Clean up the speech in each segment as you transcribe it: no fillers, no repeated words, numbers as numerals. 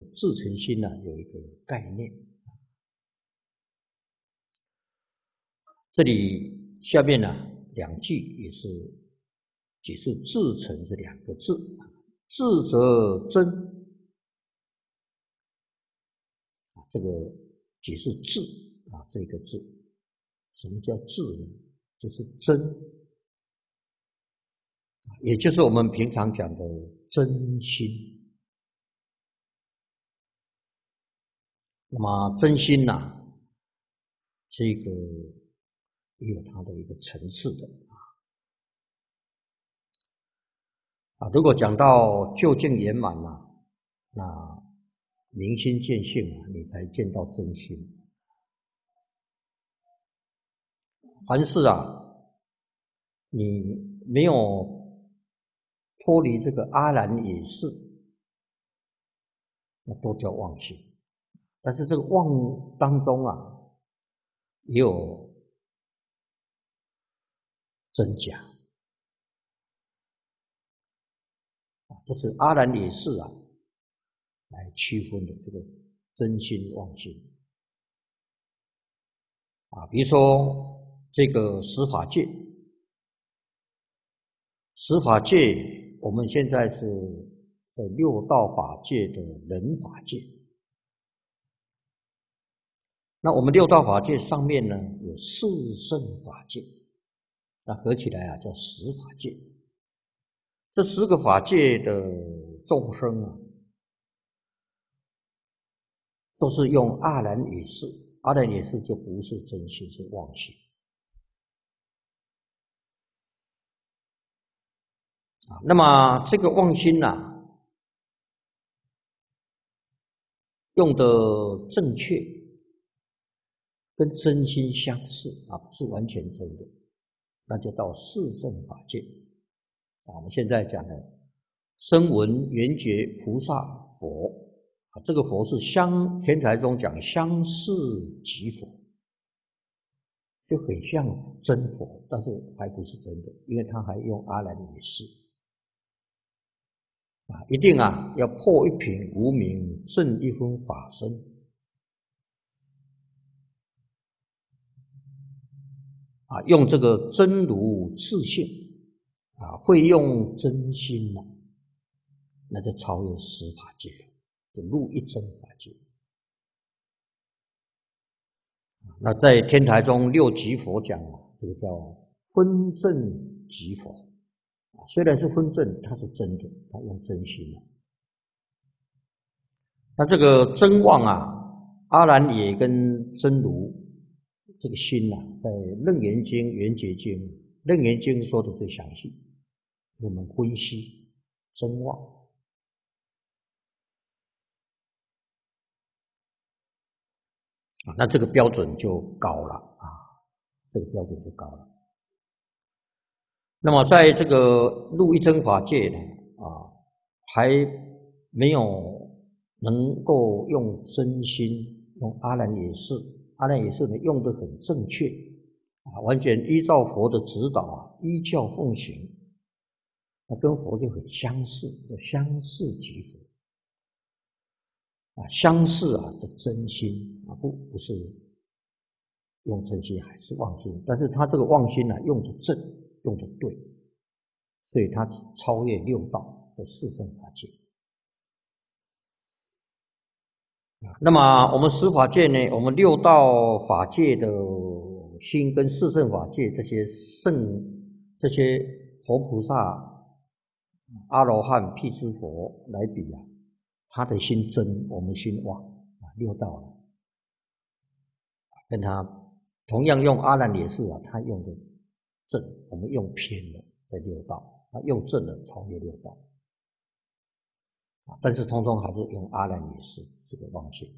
至诚心有一个概念。这里下面两句也是解释至诚这两个字，至则真，这个解释至这个字，什么叫至呢？就是真，也就是我们平常讲的真心。那么真心这个也有它的一个层次的如果讲到究竟圆满那明心见性你才见到真心。凡事你没有脱离这个阿然也是，那都叫妄心。但是这个妄当中也有真假，这是阿然也是来区分的这个真心妄心比如说这个十法界，十法界我们现在是在六道法界的人法界，那我们六道法界上面呢有四圣法界，那合起来叫十法界。这10个法界的众生都是用阿然也是，阿然也是就不是真心，是妄心那么这个妄心用的正确，跟真心相似不是完全真的，那就到四圣法界我们现在讲的声闻缘觉菩萨佛这个佛是天台中讲相似即佛，就很像真佛，但是还不是真的，因为他还用阿然也是一定要破一品无明，证一分法身用这个真如自性会用真心那就超越十法界了，就入一真法界那在天台中六即佛讲这个叫分证即佛虽然是分证，它是真的，它用真心那这个真妄阿然也跟真如这个心在楞严经、圆觉经，楞严经说的最详细，我们分析真妄那这个标准就高了这个标准就高了。那么在这个入一真法界呢还没有能够用真心，用阿然也是，阿然也是呢用得很正确完全依照佛的指导依教奉行，那跟佛就很相似，叫相似即佛相似的真心不是用真心还是妄心，但是他这个妄心用得正，用得对，所以他超越六道这四圣法界那么我们十法界呢，我们六道法界的心跟四圣法界这些佛菩萨、阿罗汉、辟支佛来比他的心真，我们心妄六道跟他同样用阿然也是他用的正，我们用偏了，在六道，他用正的超越六道但是通通还是用阿然也是这个妄心。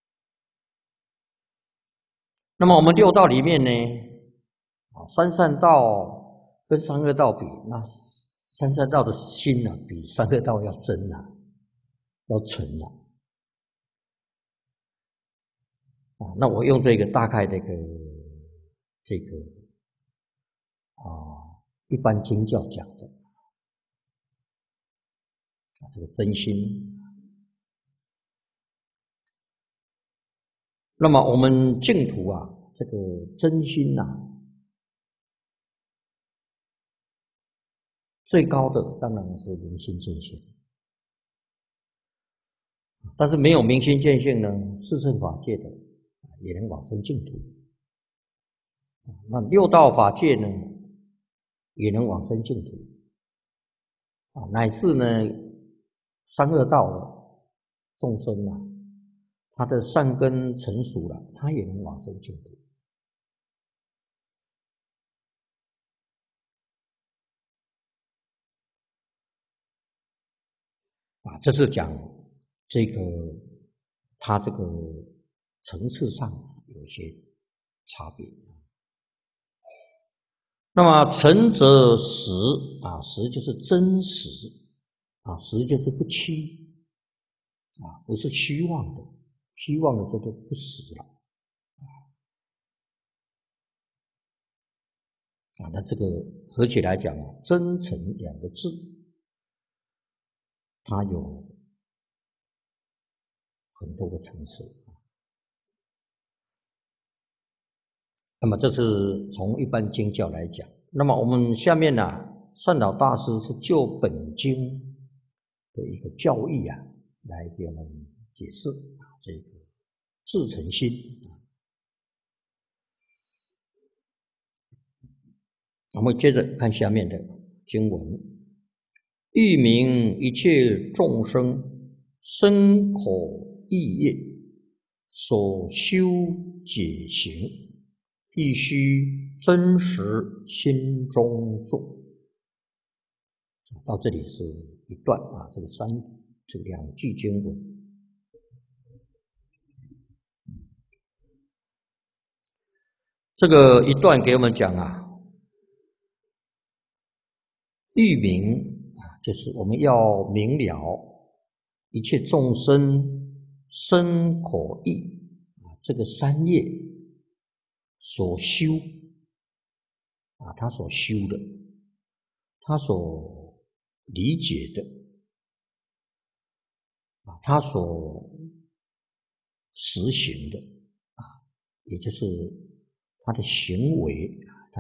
那么我们六道里面呢三善道跟三恶道比，那三善道的心比三恶道要真要纯那我用这个大概的这个一般经教讲的这个真心那么我们净土啊，这个真心啊，最高的当然是明心见性。但是没有明心见性呢，四圣法界的也能往生净土。那六道法界呢，也能往生净土。乃至呢，三恶道的众生啊，他的善根成熟了，他也能往生净土。这是讲这个他这个层次上有一些差别。那么诚则实实就是真实实就是不虚不是虚妄的，虚妄的叫做不实了那这个合起来讲真诚两个字，它有很多个层次。那么这是从一般经教来讲。那么我们下面善导大师是就本经的一个教义来给我们解释这个自诚心。我们接着看下面的经文：欲明一切众生身口意业所修解行，必须真实心中做。到这里是一段这个两句经文。这个一段给我们讲欲明就是我们要明了一切众生身口意这个三业所修他所修的，他所理解的他所实行的也就是他的行为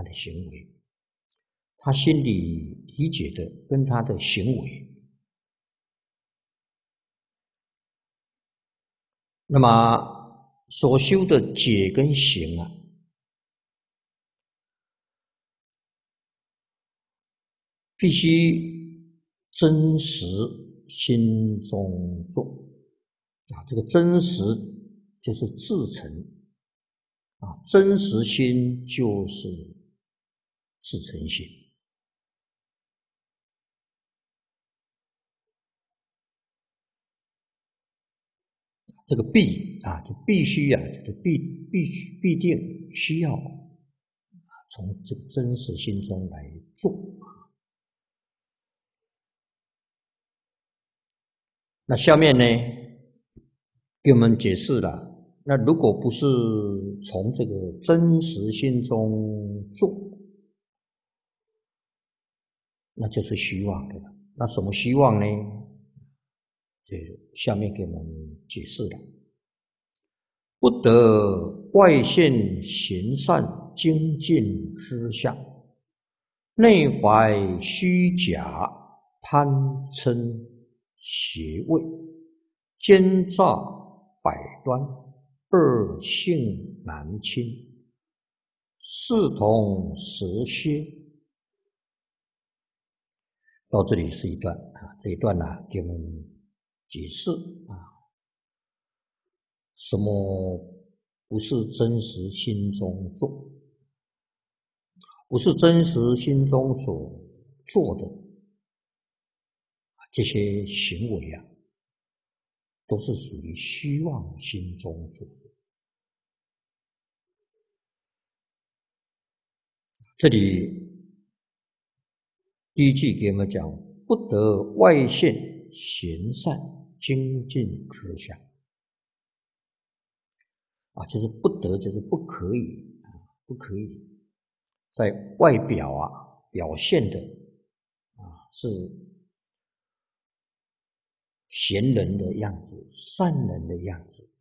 他心里理解的跟他的行为。那么所修的解跟行必须真实心中做这个真实就是至诚真实心就是至诚心。这个必就必须就是必定需要从这个真实心中来做。那下面呢给我们解释了，那如果不是从这个真实心中做，那就是虚妄的了。那什么虚妄呢？这下面给我们解释了：不得外现行善精进之相，内怀虚假贪嗔邪畏，奸诈百端，恶性难清，视同蛇蝎。到这里是一段这一段给我们解释什么不是真实心中做，不是真实心中所做的这些行为都是属于虚妄心中做的。这里第一句给我们讲，不得外现行善精进之相就是不得，就是不可以不可以在外表表现的是贤人的样子、善人的样子